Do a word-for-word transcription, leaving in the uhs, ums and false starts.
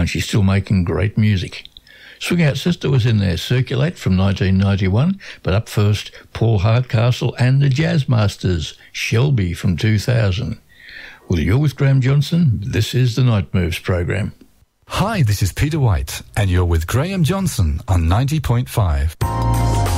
and she's still making great music. Swing Out Sister was in there, Circulate from nineteen ninety-one, but up first, Paul Hardcastle and the Jazz Masters, Shelby from two thousand. Well, you're with Graham Johnson. This is the Night Moves program. Hi, this is Peter White, and you're with Graham Johnson on ninety point five.